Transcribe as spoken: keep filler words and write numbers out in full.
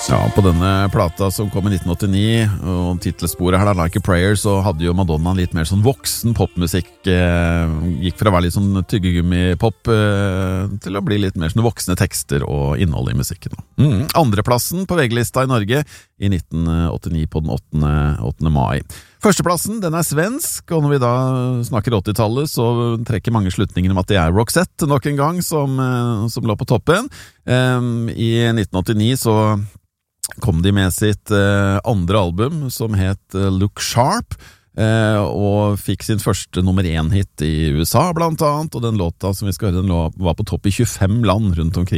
Ja, på denne plata som kom i nitten åttini, og titelsporet her, Like a Prayer, så hadde jo Madonna en litt mer sånn voksen popmusikk. Eh, gikk fra å være litt sånn tyggegummi-pop eh, til å bli litt mer sånn voksne tekster og innhold i musikken. Mm. Andreplassen på V G-lista i Norge i nitten åttini på den åttende mai. Førsteplassen, den er svensk, og når vi da snakker åttitallet, så trekker mange slutninger om at det er Roxette nok en gang som, som lå på toppen. Um, I nitten åttini så kom de med sitt uh, andre album, som het uh, Look Sharp, uh, og fikk sin første nummer én hit i U S A blant annet, og den låta som vi skal høre, den lå, var på topp i tjuefem land rundt omkring